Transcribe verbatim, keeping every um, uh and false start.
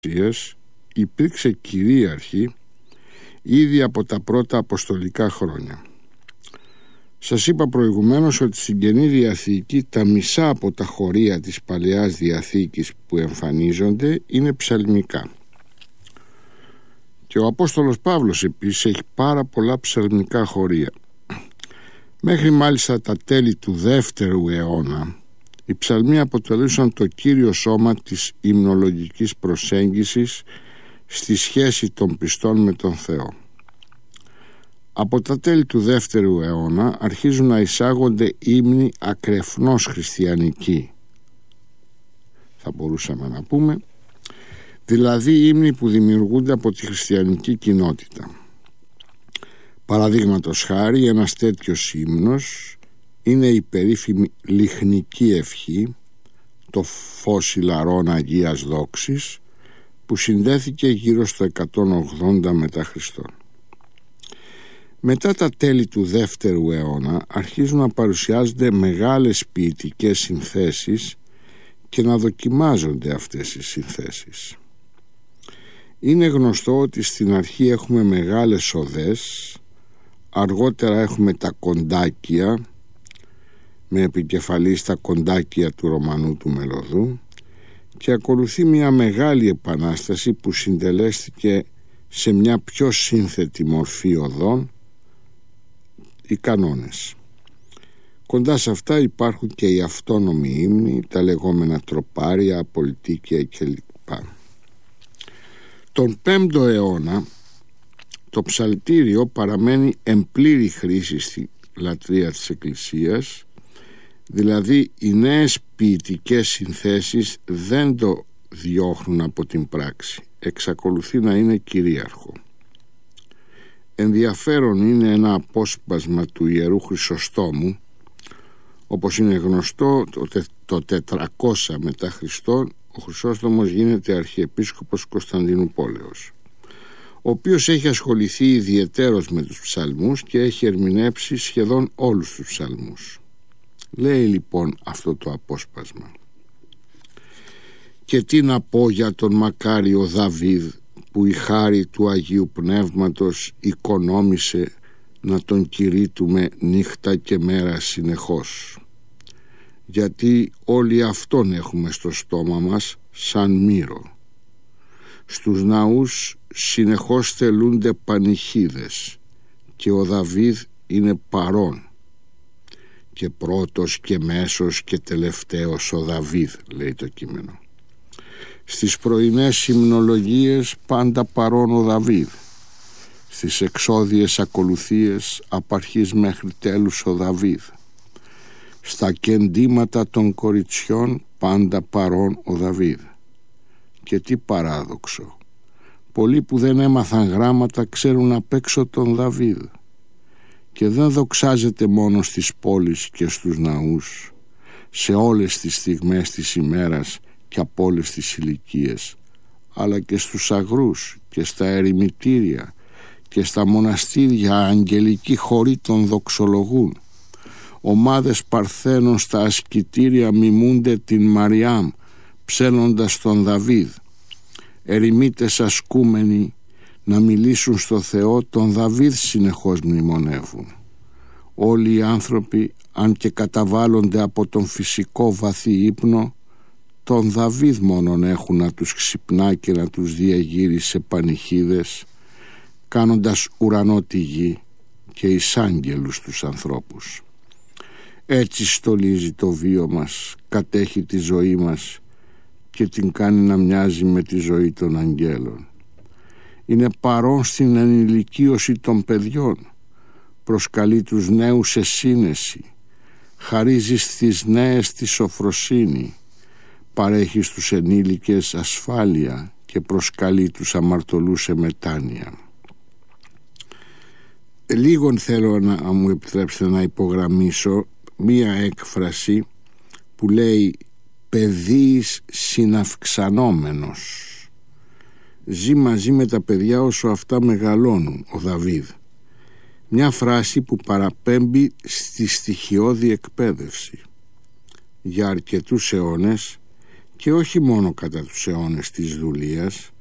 υπήρξε κυρίαρχη ήδη από τα πρώτα αποστολικά χρόνια. Σας είπα προηγουμένως ότι στην Καινή Διαθήκη τα μισά από τα χωρία της Παλαιάς Διαθήκης που εμφανίζονται είναι ψαλμικά. Και ο Απόστολος Παύλος επίσης έχει πάρα πολλά ψαλμικά χωρία. Μέχρι μάλιστα τα τέλη του δεύτερου αιώνα οι ψαλμοί αποτελούσαν το κύριο σώμα της υμνολογικής προσέγγισης στη σχέση των πιστών με τον Θεό. Από τα τέλη του δεύτερου αιώνα αρχίζουν να εισάγονται ύμνοι ακρεφνώς χριστιανικοί, θα μπορούσαμε να πούμε, δηλαδή ύμνοι που δημιουργούνται από τη χριστιανική κοινότητα. Παραδείγματος χάρη, ένας τέτοιος ύμνος είναι η περίφημη λιχνική ευχή, το φως ηλαρών Αγίας Δόξης, που συνδέθηκε γύρω στο εκατόν ογδόντα μετά Χριστόν. Μετά τα τέλη του δεύτερου αιώνα αρχίζουν να παρουσιάζονται μεγάλες ποιητικές συνθέσεις και να δοκιμάζονται αυτές οι συνθέσεις. Είναι γνωστό ότι στην αρχή έχουμε μεγάλες οδές, αργότερα έχουμε τα κοντάκια, με επικεφαλή στα κοντάκια του Ρωμανού του Μελωδού, και ακολουθεί μια μεγάλη επανάσταση που συντελέστηκε σε μια πιο σύνθετη μορφή οδών, οι κανόνες. Κοντά σε αυτά υπάρχουν και οι αυτόνομοι ύμνοι, τα λεγόμενα τροπάρια, απολυτίκια κλπ. Τον πέμπτο αιώνα το ψαλτήριο παραμένει εν πλήρη χρήση στη λατρεία της Εκκλησίας, δηλαδή οι νέες ποιητικές συνθέσεις δεν το διώχνουν από την πράξη, εξακολουθεί να είναι κυρίαρχο. Ενδιαφέρον είναι ένα απόσπασμα του Ιερού Χρυσοστόμου. Όπως είναι γνωστό, το τετρακόσια μετά Χριστόν ο Χρυσόστομος γίνεται αρχιεπίσκοπος Κωνσταντινούπολεως, ο οποίος έχει ασχοληθεί ιδιαιτέρως με τους ψαλμούς και έχει ερμηνεύσει σχεδόν όλους τους ψαλμούς. Λέει λοιπόν αυτό το απόσπασμα: «Και τι να πω για τον μακάριο Δαβίδ, που η χάρη του Αγίου Πνεύματος οικονόμησε να τον κηρύττουμε νύχτα και μέρα συνεχώς, γιατί όλοι αυτόν έχουμε στο στόμα μας σαν μύρο. Στους ναούς συνεχώς θελούνται πανηχίδες και ο Δαβίδ είναι παρόν, και πρώτος και μέσος και τελευταίος ο Δαβίδ», λέει το κείμενο. Στις πρωινές υμνολογίες πάντα παρόν ο Δαβίδ, στις εξώδιες ακολουθίες απ' αρχής μέχρι τέλους ο Δαβίδ, στα κεντήματα των κοριτσιών πάντα παρόν ο Δαβίδ. Και τι παράδοξο, πολλοί που δεν έμαθαν γράμματα ξέρουν απ' έξω τον Δαβίδ, και δεν δοξάζεται μόνο στις πόλεις και στους ναούς, σε όλες τις στιγμές της ημέρας και από όλες τις ηλικίες, αλλά και στους αγρούς και στα ερημιτήρια και στα μοναστήρια αγγελικοί χοροί τον δοξολογούν. Ομάδες παρθένων στα ασκητήρια μιμούνται την Μαριάμ ψένοντας τον Δαβίδ. Ερημίτες ασκούμενοι να μιλήσουν στο Θεό τον Δαβίδ συνεχώς μνημονεύουν. Όλοι οι άνθρωποι, αν και καταβάλλονται από τον φυσικό βαθύ ύπνο, τον Δαβίδ μόνον έχουν να τους ξυπνά και να τους διαγείρει σε πανηχίδες, κάνοντας ουρανό τη γη και εισάγγελους τους ανθρώπους. Έτσι στολίζει το βίο μας, κατέχει τη ζωή μας και την κάνει να μοιάζει με τη ζωή των αγγέλων. Είναι παρόν στην ενηλικίωση των παιδιών, προσκαλεί τους νέους σε σύνεση, χαρίζει στις νέες τη σοφροσύνη, παρέχει στους ενήλικες ασφάλεια και προσκαλεί τους αμαρτωλούς σε μετάνοια. Λίγον θέλω να μου επιτρέψετε να υπογραμμίσω μία έκφραση που λέει «παιδίης συναυξανόμενος». Ζει μαζί με τα παιδιά όσο αυτά μεγαλώνουν ο Δαβίδ. Μια φράση που παραπέμπει στη στοιχειώδη εκπαίδευση. Για αρκετούς αιώνες και όχι μόνο κατά τους αιώνες της δουλείας,